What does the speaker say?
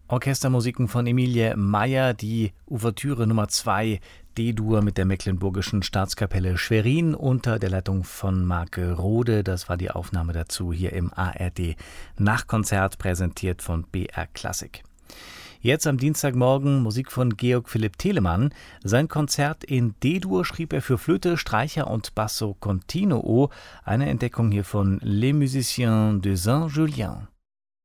Orchestermusiken von Emilie Meyer, die Ouvertüre Nummer 2 D-Dur mit der Mecklenburgischen Staatskapelle Schwerin unter der Leitung von Marke Rode. Das war die Aufnahme dazu hier im ARD Nachkonzert, präsentiert von BR Klassik. Jetzt am Dienstagmorgen Musik von Georg Philipp Telemann. Sein Konzert in D-Dur schrieb er für Flöte, Streicher und Basso Continuo. Eine Entdeckung hier von Les Musiciens de Saint-Julien.